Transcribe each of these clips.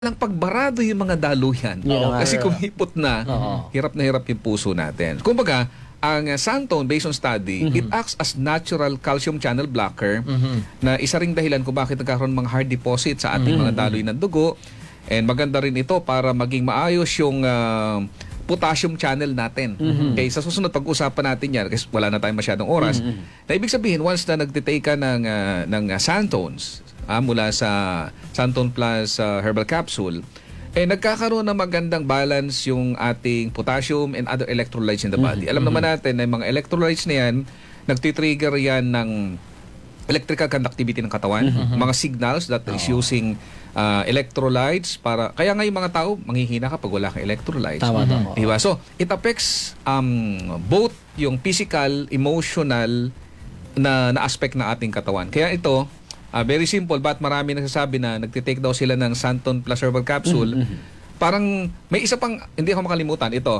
lang pagbarado yung mga daluyan. Kasi kumipot na, hirap na hirap yung puso natin. Kumbaga, ang Santone, based on study, it acts as natural calcium channel blocker na isa ring dahilan kung bakit nagkakaroon mga hard deposit sa ating mga daloy ng dugo. And maganda rin ito para maging maayos yung potassium channel natin. Okay, sa susunod pag-usapan natin yan kasi wala na tayong masyadong oras. Na ibig sabihin, once na nagtitake ka ng Santones, mula sa Santone Plus herbal capsule, nagkakaroon ng magandang balance yung ating potassium and other electrolytes in the body. Alam naman natin na yung mga electrolytes na yan, nagtitrigger yan ng electrical conductivity ng katawan, mga signals that is using electrolytes para, kaya nga yung mga tao, manghihina ka pag wala kang electrolytes. Tama. Diba? So, it affects both yung physical, emotional na aspect ng ating katawan. Kaya ito, very simple, but marami nagsasabi na nagtitake daw sila ng Santone Plus Herbal Capsule. Parang may isa pang, hindi ako makalimutan, ito,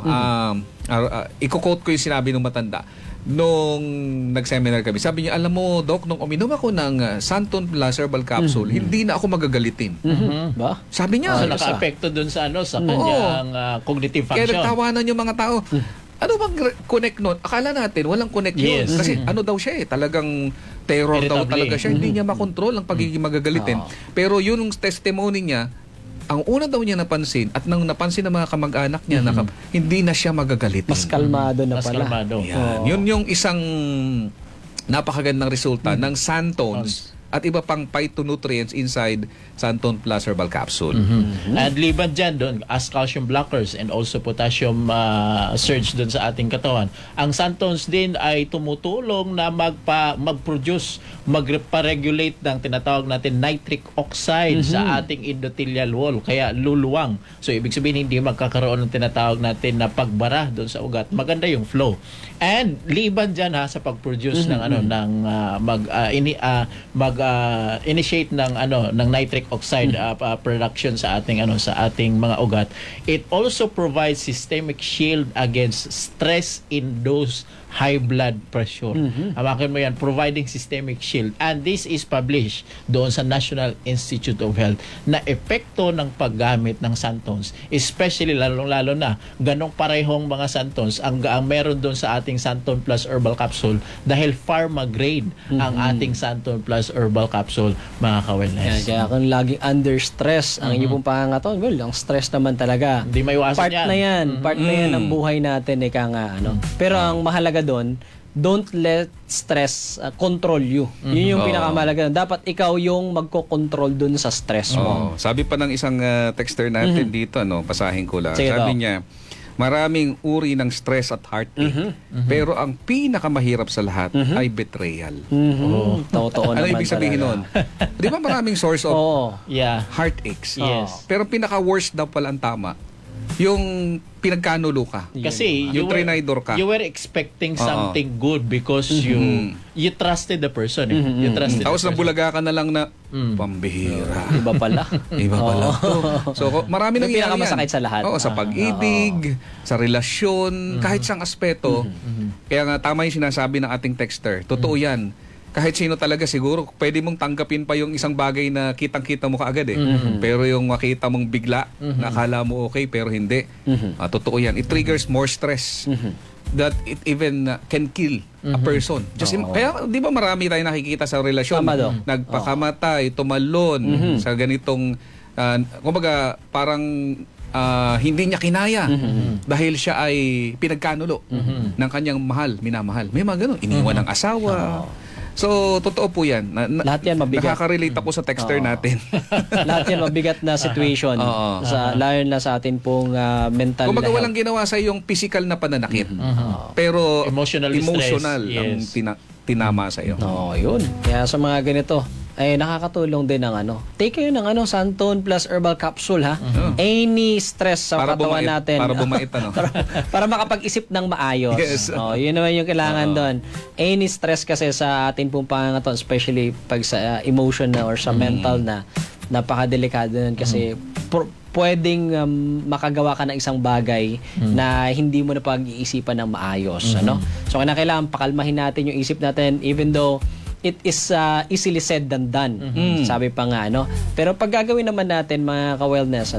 i-quote ko yung sinabi ng matanda. Nung nag-seminar kami, sabi niya, alam mo, Doc, nung uminom ako ng Santone Plus Herbal Capsule, hindi na ako magagalitin. Ba? Sabi niya. So, naka-apekto dun sa, sa kanyang cognitive function. Kaya nagtawanan yung mga tao. Ano bang connect nun? Akala natin, walang connect yun. Kasi ano daw siya talagang terror daw talaga siya. Hindi niya makontrol ang pagiging magagalitin. Pero yun yung testimony niya, ang una daw niya napansin, at nang napansin ng mga kamag-anak niya, hindi na siya magagalitin. Mas kalmado na Mas pala. kalmado. Yun yung isang napakagandang resulta ng Santones at iba pang phytonutrients inside Santone Plus Herbal Capsule. And liban dyan doon, as calcium blockers and also potassium surge doon sa ating katawan, ang Santones din ay tumutulong na mag-produce, magpa-regulate ng tinatawag natin nitric oxide sa ating endothelial wall, kaya luluwang. So ibig sabihin hindi magkakaroon ng tinatawag natin na pagbara doon sa ugat. Maganda yung flow. And liban dyan sa pag-produce ng initiate ng nitric oxide production sa ating mga ugat. It also provides systemic shield against stress-induced high blood pressure. Hawakan mo yan, providing systemic shield. And this is published doon sa National Institute of Health na epekto ng paggamit ng Santones, especially lalong-lalo na ganong parehong mga Santones ang meron doon sa ating Santone Plus Herbal Capsule dahil pharma grade ang ating Santone Plus Herbal Capsule, mga ka-wellness. Kaya kung laging under stress ang inyong pong pangangatawan, well, ang stress naman talaga. Hindi maiwasan Part yan. na yan. Part na yan ng buhay natin. Pero ang mahalaga doon, don't let stress control you. Yun yung pinakamahalaga. Dapat ikaw yung magko-control doon sa stress mo. Sabi pa ng isang texter natin dito, pasahin ko lang. Sige, sabi niya, maraming uri ng stress at heartache. Pero ang pinakamahirap sa lahat ay betrayal. Totoo Ano naman ibig sabihin nun? Di ba maraming source of heartaches? Yes. Pero pinaka-worst daw pala ang tama, yung pinagkanulo ka. Kasi yung trinidor ka. You were expecting something good because you trusted the person. You trusted Tapos the person. nabulaga ka na lang na pambihira. Iba pala. Iba pala. So marami nang Yung pinakamasakit sa lahat. Sa pag-ibig, sa relasyon, kahit sang aspeto. Kaya nga tama yung sinasabi ng ating texter. Totoo yan. Kahit sino talaga siguro, pwede mong tanggapin pa yung isang bagay na kitang-kita mo kaagad Pero yung makita mong bigla, nakala mo okay pero hindi. Totoo yan. It triggers more stress. That it even can kill a person. Kaya di ba marami tayong nakikita sa relasyon? Nagpakamatay, tumalon sa ganitong, kumbaga parang hindi niya kinaya dahil siya ay pinagkanulo ng kanyang minamahal. May mga ganun. Iniwan ng asawa. So, totoo po yan. Lahat yan mabigat. Nakaka-relate ako sa texter natin. Lahat yan mabigat na situation. Lalo na sa atin pong mental Kung health. walang ginawa sa yung physical na pananakit. Pero emotional ang tinama sa iyo. Yun. Kaya sa mga ganito, ay nakakatulong din ng take kayo ng Santone Plus Herbal Capsule Any stress sa katawan natin. Para bumait para makapag-isip ng maayos. Yes. Yun naman yung kailangan doon. Any stress kasi sa atin pong pangangatawan, especially pag sa emotion na or sa mental na, napakadelikado nun kasi pwedeng makagawa ka ng isang bagay na hindi mo na pag-iisipan ng maayos. So kailangan pakalmahin natin yung isip natin even though it is easily said than done. Sabi pa nga, ano. Pero pag gagawin naman natin, mga ka-wellness,